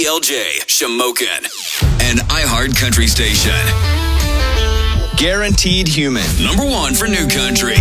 KDLJ, Shamokin, an iHeart Country station. Guaranteed Human. #1 for New Country.